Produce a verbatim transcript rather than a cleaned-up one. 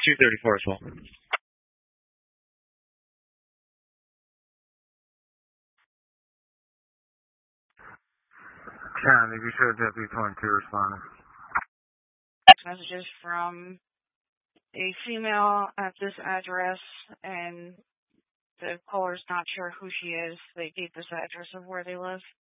two thirty-four as well. County, you showed Deputy twenty-two responding. Text messages from a female at this address, and the caller's not sure who she is. They gave this address of where they live.